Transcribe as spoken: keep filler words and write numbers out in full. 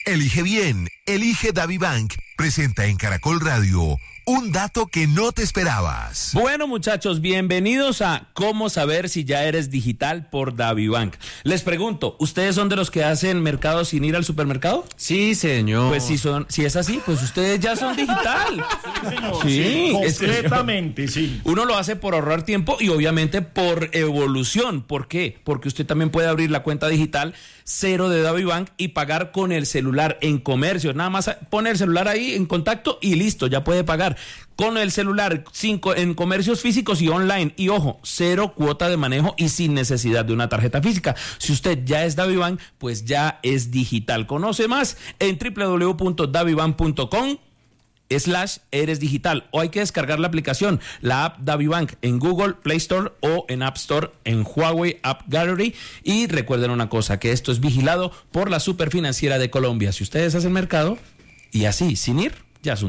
Elige bien, elige DaviBank. Presenta en Caracol Radio un dato que no te esperabas. Bueno, muchachos, bienvenidos a Cómo saber si ya eres digital por DaviBank. Les pregunto, ¿ustedes son de los que hacen mercado sin ir al supermercado? Sí, señor. Pues si son, si es así, pues ustedes ya son digital. Sí, señor. Sí, Sí, es que completamente, sí. uno lo hace por ahorrar tiempo y obviamente por evolución. ¿Por qué? Porque usted también puede abrir la cuenta digital cero de DaviBank y pagar con el celular en comercio. Nada más pone el celular ahí en contacto y listo, ya puede pagar. Con el celular cinco, en comercios físicos y online. Y ojo, cero cuota de manejo y sin necesidad de una tarjeta física. Si usted ya es DaviBank, pues ya es digital. Conoce más en doble u doble u doble u punto davibank punto com slash eres digital, o hay que descargar la aplicación, la app DaviBank en Google Play Store o en App Store en Huawei App Gallery. Y recuerden una cosa, que esto es vigilado por la Superfinanciera de Colombia. Si ustedes hacen mercado y así, sin ir, ya es un